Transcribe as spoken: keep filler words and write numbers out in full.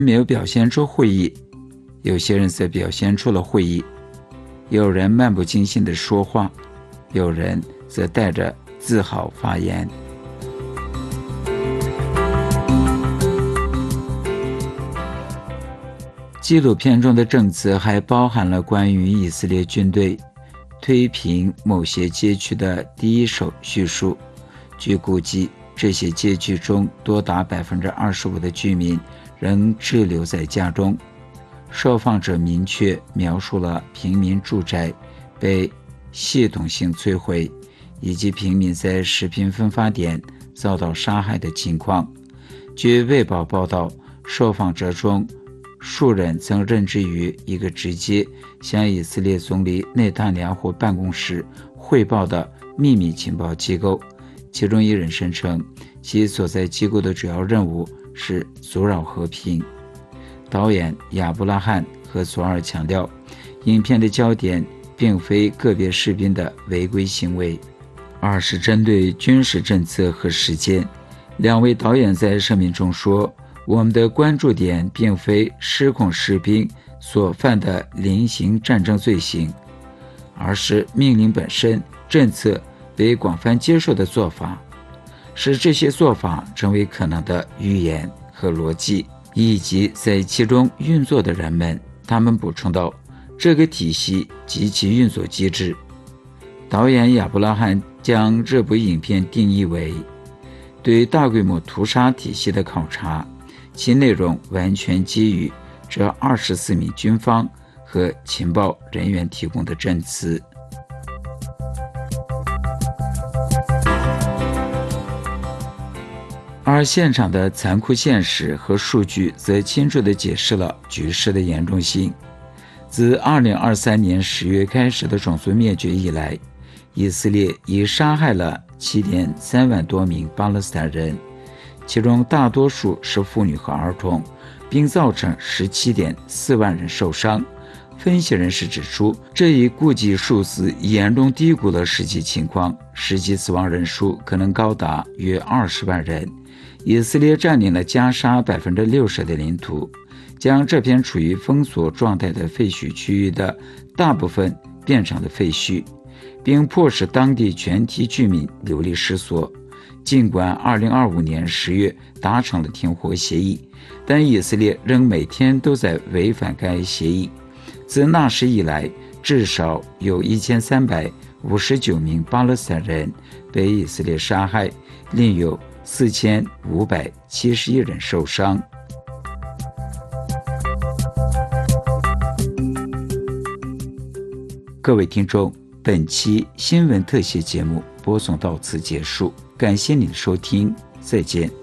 没有表现出会意，有些人则表现出了会意。有人漫不经心地说话，有人则带着自豪发言。纪录片中的证词还包含了关于以色列军队推平某些街区的第一手叙述。据估计，这些街区中多达 百分之二十五 的居民仍滞留在家中。受访者明确描述了平民住宅被系统性摧毁，以及平民在食品分发点遭到杀害的情况。据卫报报道，受访者中数人曾任职于一个直接向以色列总理内塔尼亚胡办公室汇报的秘密情报机构，其中一人声称其所在机构的主要任务是阻扰和平。导演亚布拉罕和索尔强调，影片的焦点并非个别士兵的违规行为，而是针对军事政策和时间。两位导演在声明中说，我们的关注点并非失控士兵所犯的零星战争罪行，而是命令本身、政策被广泛接受的做法，使这些做法成为可能的语言和逻辑，以及在其中运作的人们。他们补充道，这个体系及其运作机制。导演亚布拉罕将这部影片定义为对大规模屠杀体系的考察，其内容完全基于这二十四名军方和情报人员提供的证词。而现场的残酷现实和数据则清楚地解释了局势的严重性。自二零二三年十月开始的种族灭绝以来，以色列已杀害了 七点三万多名巴勒斯坦人，其中大多数是妇女和儿童，并造成 十七点四万人受伤。分析人士指出，这一估计数字严重低估了实际情况，实际死亡人数可能高达约二十万人。以色列占领了加沙 百分之六十 的领土，将这片处于封锁状态的废墟区域的大部分变成了废墟，并迫使当地全体居民流离失所。尽管二零二五年十月达成了停火协议，但以色列仍每天都在违反该协议。自那时以来，至少有一千三百五十九名巴勒斯坦人被以色列杀害，另有四千五百七十一人受伤。各位听众，本期新闻特写节目播送到此结束，感谢您的收听，再见。